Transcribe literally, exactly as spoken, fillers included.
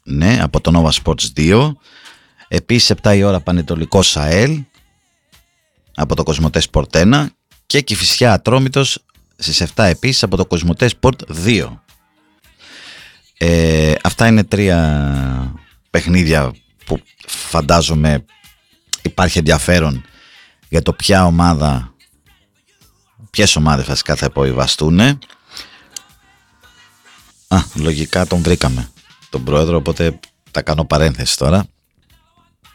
Ναι, από το Nova Sports δύο. Επίσης επτά η ώρα Πανετολικός ΑΕΛ από το Κοσμοτέ Sport ένα. Και Κηφισιά Ατρόμητος στις επτά επίσης από το Κοσμοτέ Sport δύο. Ε, αυτά είναι τρία παιχνίδια που φαντάζομαι υπάρχει ενδιαφέρον για το ποια ομάδα, ποιες ομάδες βασικά θα υποβιβαστούν. Α, λογικά τον βρήκαμε τον πρόεδρο, οπότε τα κάνω παρένθεση τώρα.